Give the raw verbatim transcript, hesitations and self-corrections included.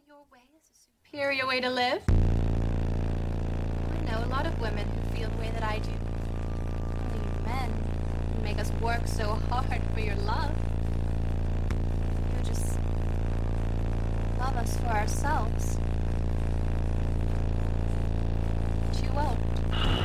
your way is a superior way to live? I know a lot of women who feel the way that I do. Only you men who make us work so hard for your love. You just love us for ourselves. But you won't.